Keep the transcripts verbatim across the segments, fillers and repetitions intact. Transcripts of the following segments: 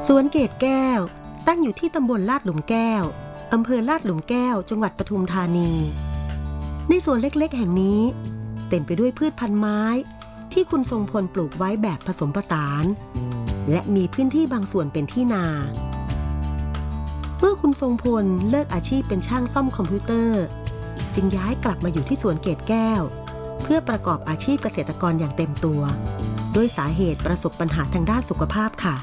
สวนเกตแก้วตั้งอยู่ที่ตำบลลาดหลุมแก้วอำเภอลาดหลุมแก้วจังหวัดปทุมธานีในสวนเล็กๆแห่งนี้เต็มไปด้วยพืชพันธุ์ไม้ที่คุณทรงพลปลูกไว้แบบผสมผสานและมีพื้นที่บางส่วนเป็นที่นาเมื่อคุณทรงพลเลิกอาชีพเป็นช่างซ่อมคอมพิวเตอร์จึงย้ายกลับมาอยู่ที่สวนเกตแก้วเพื่อประกอบอาชีพเกษตรกรอย่างเต็มตัวด้วยสาเหตุประสบปัญหาทางด้านสุขภาพค่ะ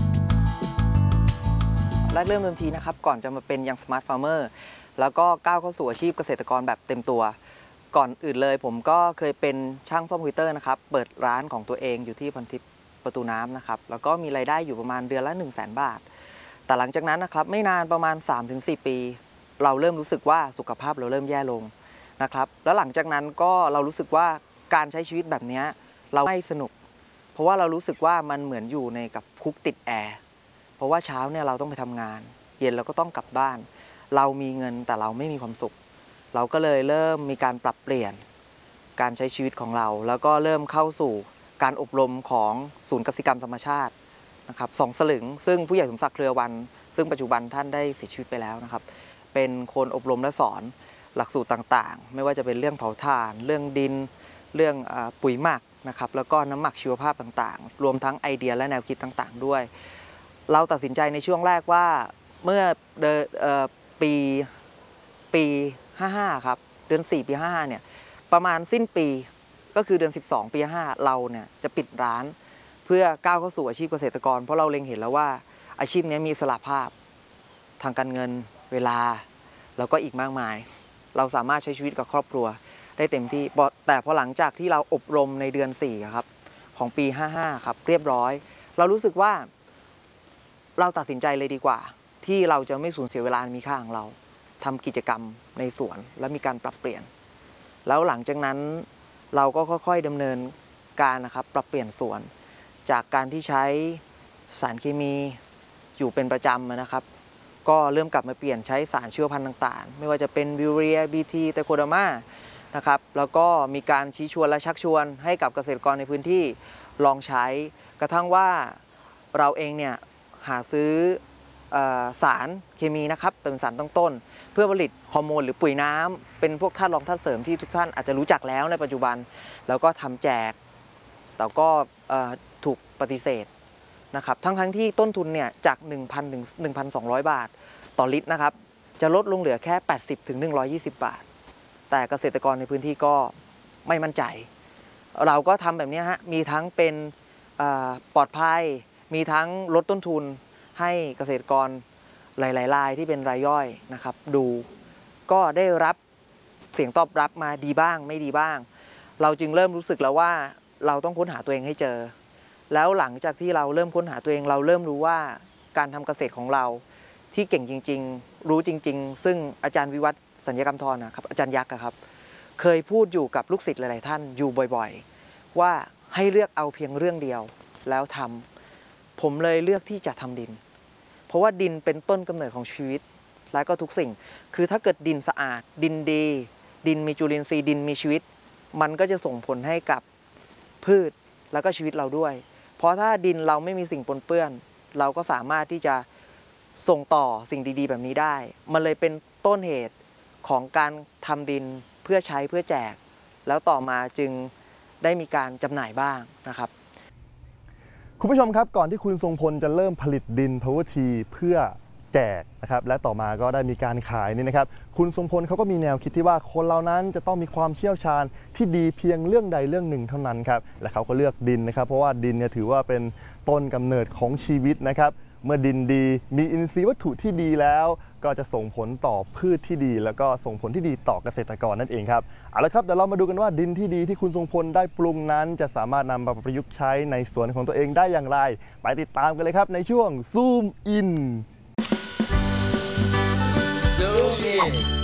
แรกเริ่มเดิมทีนะครับก่อนจะมาเป็นยังสมาร์ทฟาร์มเมอร์แล้วก็ก้าวเข้าสู่อาชีพเกษตรกรแบบเต็มตัวก่อนอื่นเลยผมก็เคยเป็นช่างซ่อมคอมพิวเตอร์นะครับเปิดร้านของตัวเองอยู่ที่พันทิพย์ประตูน้ำนะครับแล้วก็มีรายได้อยู่ประมาณเดือนละ หนึ่งแสน บาทแต่หลังจากนั้นนะครับไม่นานประมาณ สามถึงสี่ ปีเราเริ่มรู้สึกว่าสุขภาพเราเริ่มแย่ลงนะครับแล้วหลังจากนั้นก็เรารู้สึกว่าการใช้ชีวิตแบบนี้เราไม่สนุกเพราะว่าเรารู้สึกว่ามันเหมือนอยู่ในกับคุกติดแอร์เพราะว่าเช้าเนี่ยเราต้องไปทำงานเย็นเราก็ต้องกลับบ้านเรามีเงินแต่เราไม่มีความสุขเราก็เลยเริ่มมีการปรับเปลี่ยนการใช้ชีวิตของเราแล้วก็เริ่มเข้าสู่การอบรมของศูนย์กสิกรรมธรรมชาตินะครับสองสลึงซึ่งผู้ใหญ่สมศักดิ์เครือวันซึ่งปัจจุบันท่านได้เสียชีวิตไปแล้วนะครับเป็นคนอบรมและสอนหลักสูตรต่างๆไม่ว่าจะเป็นเรื่องเผาถ่านเรื่องดินเรื่องปุ๋ยหมักนะครับแล้วก็น้ำหมักชีวภาพต่างๆรวมทั้งไอเดียและแนวคิดต่างๆด้วยเราตัดสินใจในช่วงแรกว่าเมื่อเดือนปีปีห้าสิบห้าครับเดือนสี่ปีห้าสิบห้าเนี่ยประมาณสิ้นปีก็คือเดือนสิบสองปีห้าสิบห้าเราเนี่ยจะปิดร้านเพื่อก้าวเข้าสู่อาชีพเกษตรกรเพราะเราเล็งเห็นแล้วว่าอาชีพนี้มีอิสระภาพทางการเงินเวลาแล้วก็อีกมากมายเราสามารถใช้ชีวิตกับครอบครัวได้เต็มที่แต่พอหลังจากที่เราอบรมในเดือนสี่ครับของปีห้าสิบห้าครับเรียบร้อยเรารู้สึกว่าเราตัดสินใจเลยดีกว่าที่เราจะไม่สูญเสียเวลามีค่าของเราทำกิจกรรมในสวนและมีการปรับเปลี่ยนแล้วหลังจากนั้นเราก็ค่อยๆดำเนินการนะครับปรับเปลี่ยนสวนจากการที่ใช้สารเคมีอยู่เป็นประจำนะครับก็เริ่มกลับมาเปลี่ยนใช้สารชีวพันธุ์ต่างๆไม่ว่าจะเป็นบิวเรียบีทีไตโคเดอร์มานะครับแล้วก็มีการชี้ชวนและชักชวนให้กับเกษตรกรในพื้นที่ลองใช้กระทั่งว่าเราเองเนี่ยหาซื้อสารเคมีนะครับเป็นสารตั้งต้นเพื่อผลิตฮอร์โมนหรือปุ๋ยน้ำเป็นพวกธาตุรองธาตุเสริมที่ทุกท่านอาจจะรู้จักแล้วในปัจจุบันแล้วก็ทำแจกแต่ก็ถูกปฏิเสธนะครับทั้งทั้งที่ต้นทุนเนี่ยจาก หนึ่งพัน ถึง หนึ่งพันสองร้อย บาทต่อลิตรนะครับจะลดลงเหลือแค่ แปดสิบ ถึง หนึ่งร้อยยี่สิบ บาทแต่เกษตรกรในพื้นที่ก็ไม่มั่นใจเราก็ทำแบบนี้ฮะมีทั้งเป็นปลอดภัยมีทั้งลดต้นทุนให้เกษตรกรหลายๆรายที่เป็นรายย่อยนะครับดูก็ได้รับเสียงตอบรับมาดีบ้างไม่ดีบ้างเราจึงเริ่มรู้สึกแล้วว่าเราต้องค้นหาตัวเองให้เจอแล้วหลังจากที่เราเริ่มค้นหาตัวเองเราเริ่มรู้ว่าการทำเกษตรของเราที่เก่งจริงๆรู้จริงๆซึ่งอาจารย์วิวัฒน์สัญญกรรมธรนะครับอาจารย์ยักษ์ครับเคยพูดอยู่กับลูกศิษย์หลายๆท่านอยู่บ่อยๆว่าให้เลือกเอาเพียงเรื่องเดียวแล้วทำผมเลยเลือกที่จะทำดินเพราะว่าดินเป็นต้นกำเนิดของชีวิตและก็ทุกสิ่งคือถ้าเกิดดินสะอาดดินดีดินมีจุลินทรีย์ดินมีชีวิตมันก็จะส่งผลให้กับพืชแล้วก็ชีวิตเราด้วยเพราะถ้าดินเราไม่มีสิ่งปนเปื้อนเราก็สามารถที่จะส่งต่อสิ่งดีๆแบบนี้ได้มันเลยเป็นต้นเหตุของการทำดินเพื่อใช้เพื่อแจกแล้วต่อมาจึงได้มีการจำหน่ายบ้างนะครับคุณผู้ชมครับก่อนที่คุณทรงพลจะเริ่มผลิตดิน Power T เพื่อแจกนะครับและต่อมาก็ได้มีการขายนี่นะครับคุณทรงพลเขาก็มีแนวคิดที่ว่าคนเรานั้นจะต้องมีความเชี่ยวชาญที่ดีเพียงเรื่องใดเรื่องหนึ่งเท่านั้นครับและเขาก็เลือกดินนะครับเพราะว่าดินเนี่ยถือว่าเป็นต้นกำเนิดของชีวิตนะครับเมื่อดินดีมีอินทรีย์วัตถุที่ดีแล้วก็จะส่งผลต่อพืชที่ดีแล้วก็ส่งผลที่ดีต่อเกษตรกรนั่นเองครับเอาละครับเดี๋ยวเรามาดูกันว่าดินที่ดีที่คุณทรงพลได้ปรุงนั้นจะสามารถนำมาประยุกต์ใช้ในสวนของตัวเองได้อย่างไรไปติดตามกันเลยครับในช่วงซูมอินซูมอิน